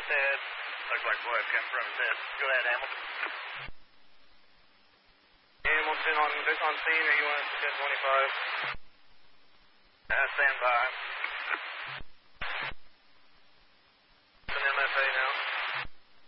his head. Looks like blood came from his head. Go ahead, Hamilton. Hamilton on scene, or you want us to get 25? Stand by.